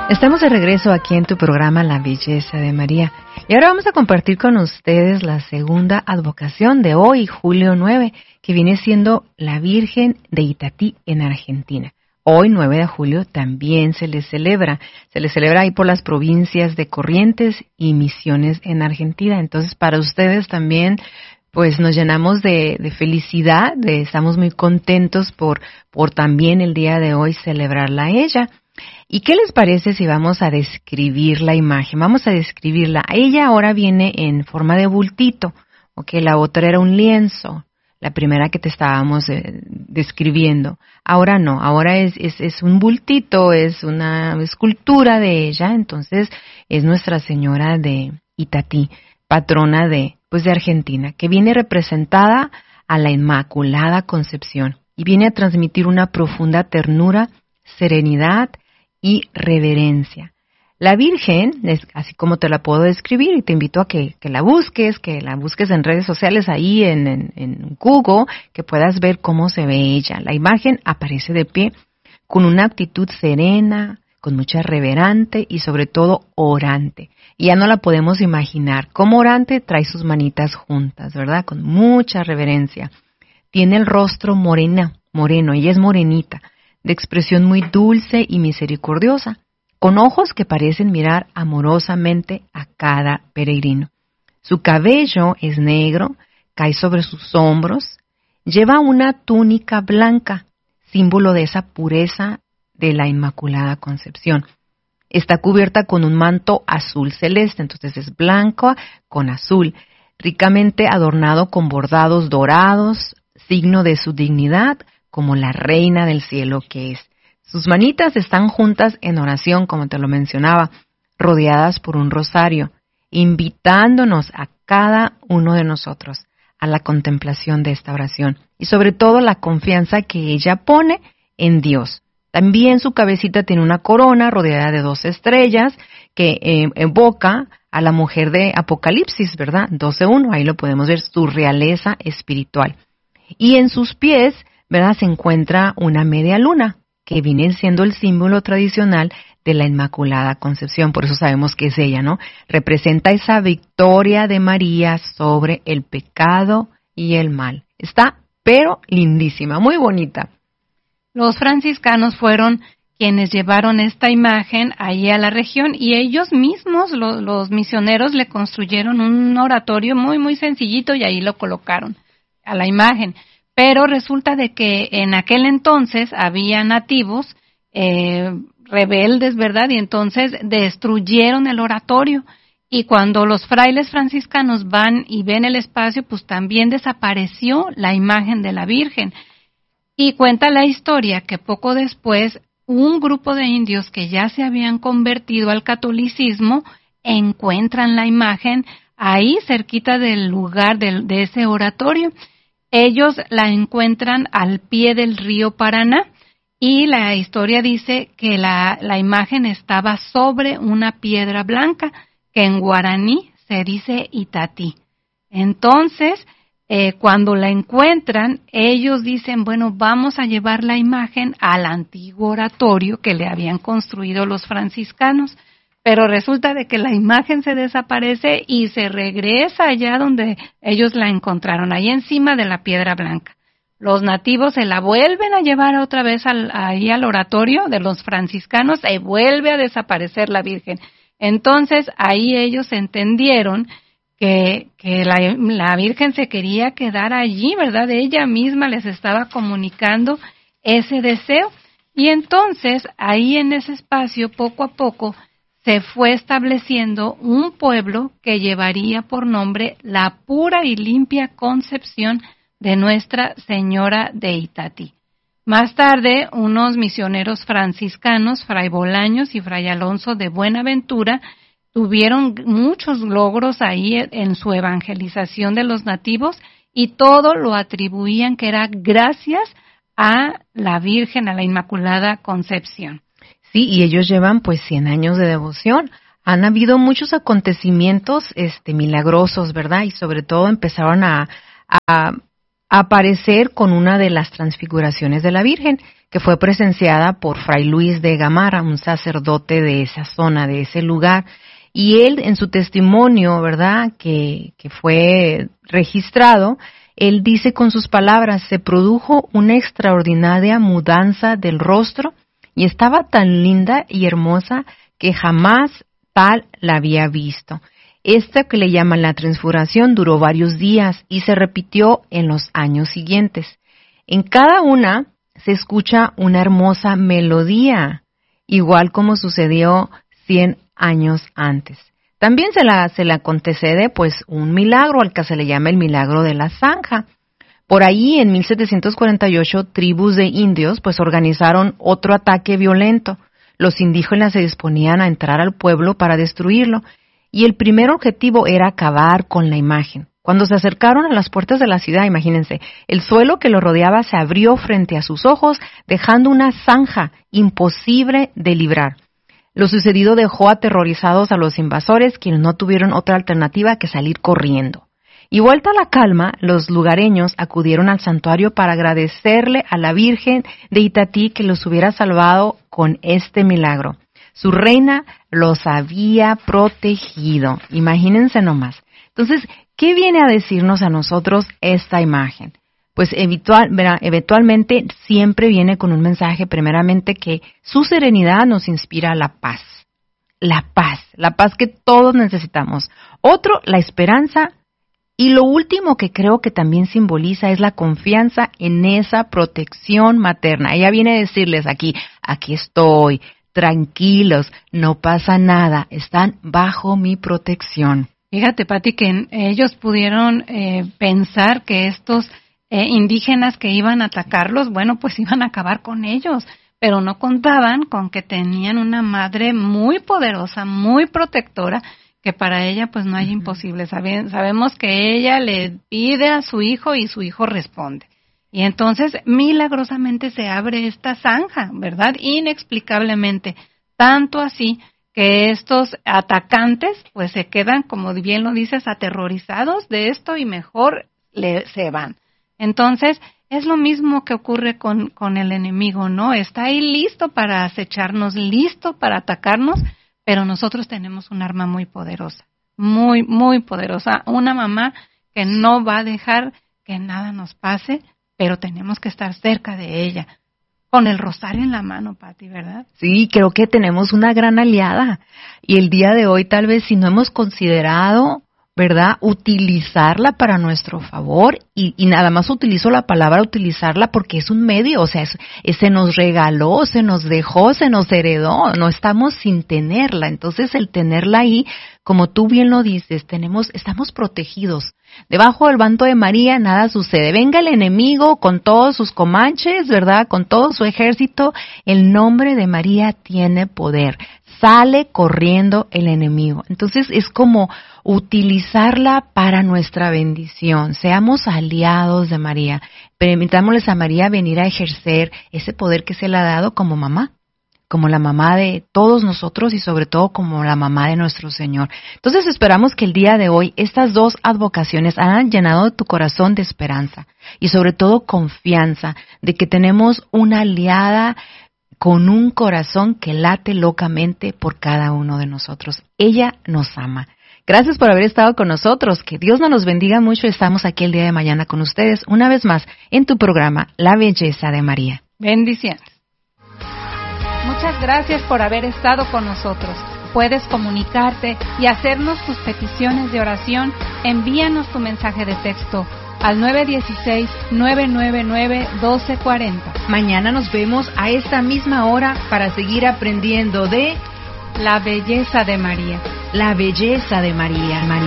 Estamos de regreso aquí en tu programa La Belleza de María. Y ahora vamos a compartir con ustedes la segunda advocación de hoy, julio 9, que viene siendo la Virgen de Itatí en Argentina. Hoy, 9 de julio, también se le celebra. Se le celebra ahí por las provincias de Corrientes y Misiones en Argentina. Entonces, para ustedes también, pues nos llenamos de felicidad, estamos muy contentos por también el día de hoy celebrarla a ella. ¿Y qué les parece si vamos a describir la imagen? Vamos a describirla. Ella ahora viene en forma de bultito, ¿ok? La otra era un lienzo, la primera que te estábamos describiendo. Ahora no, ahora es un bultito, es una escultura de ella, entonces es Nuestra Señora de Itatí, patrona de Argentina, que viene representada a la Inmaculada Concepción y viene a transmitir una profunda ternura, serenidad y reverencia. La Virgen, es así como te la puedo describir, y te invito a que la busques en redes sociales, ahí en Google, que puedas ver cómo se ve ella. La imagen aparece de pie, con una actitud serena, con mucha reverente y sobre todo orante. Y ya no la podemos imaginar. Como orante trae sus manitas juntas, ¿verdad? Con mucha reverencia. Tiene el rostro moreno, ella es morenita, de expresión muy dulce y misericordiosa, con ojos que parecen mirar amorosamente a cada peregrino. Su cabello es negro, cae sobre sus hombros, lleva una túnica blanca, símbolo de esa pureza de la Inmaculada Concepción. Está cubierta con un manto azul celeste, entonces es blanco con azul, ricamente adornado con bordados dorados, signo de su dignidad, como la reina del cielo que es. Sus manitas están juntas en oración, como te lo mencionaba, rodeadas por un rosario, invitándonos a cada uno de nosotros a la contemplación de esta oración y sobre todo la confianza que ella pone en Dios. También su cabecita tiene una corona rodeada de 2 estrellas que evoca a la mujer de Apocalipsis, ¿verdad? 12:1, ahí lo podemos ver, su realeza espiritual. Y en sus pies, ¿verdad?, se encuentra una media luna, que viene siendo el símbolo tradicional de la Inmaculada Concepción, por eso sabemos que es ella, ¿no? Representa esa victoria de María sobre el pecado y el mal. Está, pero lindísima, muy bonita. Los franciscanos fueron quienes llevaron esta imagen ahí a la región y ellos mismos, los misioneros, le construyeron un oratorio muy, muy sencillito y ahí lo colocaron a la imagen. Pero resulta de que en aquel entonces había nativos rebeldes, ¿verdad? Y entonces destruyeron el oratorio. Y cuando los frailes franciscanos van y ven el espacio, pues también desapareció la imagen de la Virgen. Y cuenta la historia que poco después un grupo de indios que ya se habían convertido al catolicismo encuentran la imagen ahí cerquita del lugar de ese oratorio. Ellos la encuentran al pie del río Paraná y la historia dice que la imagen estaba sobre una piedra blanca que en guaraní se dice Itatí. Entonces, cuando la encuentran, ellos dicen, bueno, vamos a llevar la imagen al antiguo oratorio que le habían construido los franciscanos. Pero resulta de que la imagen se desaparece y se regresa allá donde ellos la encontraron, ahí encima de la piedra blanca. Los nativos se la vuelven a llevar otra vez ahí al oratorio de los franciscanos y vuelve a desaparecer la Virgen. Entonces ahí ellos entendieron que la Virgen se quería quedar allí, ¿verdad? Ella misma les estaba comunicando ese deseo. Y entonces ahí en ese espacio, poco a poco, se fue estableciendo un pueblo que llevaría por nombre la pura y limpia Concepción de Nuestra Señora de Itatí. Más tarde, unos misioneros franciscanos, Fray Bolaños y Fray Alonso de Buenaventura, tuvieron muchos logros ahí en su evangelización de los nativos y todo lo atribuían que era gracias a la Virgen, a la Inmaculada Concepción. Sí, y ellos llevan pues 100 años de devoción. Han habido muchos acontecimientos milagrosos, ¿verdad? Y sobre todo empezaron a aparecer con una de las transfiguraciones de la Virgen, que fue presenciada por Fray Luis de Gamarra, un sacerdote de esa zona, de ese lugar. Y él, en su testimonio, ¿verdad?, que fue registrado, él dice con sus palabras: se produjo una extraordinaria mudanza del rostro y estaba tan linda y hermosa que jamás tal la había visto. Esta que le llaman la transfiguración duró varios días y se repitió en los años siguientes. En cada una se escucha una hermosa melodía, igual como sucedió 100 años antes. También se le antecede pues un milagro al que se le llama el milagro de la zanja. Por ahí en 1748 tribus de indios pues organizaron otro ataque violento. Los indígenas se disponían a entrar al pueblo para destruirlo y el primer objetivo era acabar con la imagen. Cuando se acercaron a las puertas de la ciudad, imagínense, el suelo que lo rodeaba se abrió frente a sus ojos, dejando una zanja imposible de librar. Lo sucedido dejó aterrorizados a los invasores, quienes no tuvieron otra alternativa que salir corriendo. Y vuelta a la calma, los lugareños acudieron al santuario para agradecerle a la Virgen de Itatí que los hubiera salvado con este milagro. Su reina los había protegido. Imagínense nomás. Entonces, ¿qué viene a decirnos a nosotros esta imagen? Pues eventualmente siempre viene con un mensaje, primeramente, que su serenidad nos inspira la paz que todos necesitamos. Otro, la esperanza. Y lo último que creo que también simboliza es la confianza en esa protección materna. Ella viene a decirles aquí estoy, tranquilos, no pasa nada, están bajo mi protección. Fíjate, Pati, que ellos pudieron pensar que estos indígenas que iban a atacarlos, bueno, pues iban a acabar con ellos, pero no contaban con que tenían una madre muy poderosa, muy protectora, que para ella pues no hay imposible. Sabemos que ella le pide a su hijo y su hijo responde. Y entonces milagrosamente se abre esta zanja, ¿verdad? Inexplicablemente. Tanto así que estos atacantes pues se quedan, como bien lo dices, aterrorizados de esto y mejor se van. Entonces es lo mismo que ocurre con el enemigo, ¿no? Está ahí listo para acecharnos, listo para atacarnos, pero nosotros tenemos un arma muy poderosa, muy, muy poderosa. Una mamá que no va a dejar que nada nos pase, pero tenemos que estar cerca de ella, con el rosario en la mano, Pati, ¿verdad? Sí, creo que tenemos una gran aliada. Y el día de hoy, tal vez, si no hemos considerado, ¿verdad?, utilizarla para nuestro favor, y nada más utilizo la palabra utilizarla porque es un medio, o sea, se nos regaló, se nos dejó, se nos heredó, no estamos sin tenerla. Entonces, el tenerla ahí, como tú bien lo dices, estamos protegidos. Debajo del manto de María nada sucede. Venga el enemigo con todos sus comanches, ¿verdad?, con todo su ejército, el nombre de María tiene poder. Sale corriendo el enemigo. Entonces es como utilizarla para nuestra bendición. Seamos aliados de María. Permitámosles a María venir a ejercer ese poder que se le ha dado como mamá, como la mamá de todos nosotros y sobre todo como la mamá de nuestro Señor. Entonces esperamos que el día de hoy estas dos advocaciones hayan llenado tu corazón de esperanza y sobre todo confianza de que tenemos una aliada con un corazón que late locamente por cada uno de nosotros. Ella nos ama. Gracias por haber estado con nosotros. Que Dios nos los bendiga mucho. Estamos aquí el día de mañana con ustedes, una vez más, en tu programa, La Belleza de María. Bendiciones. Muchas gracias por haber estado con nosotros. Puedes comunicarte y hacernos tus peticiones de oración. Envíanos tu mensaje de texto al 916-999-1240. Mañana nos vemos a esta misma hora para seguir aprendiendo de La Belleza de María. La Belleza de María.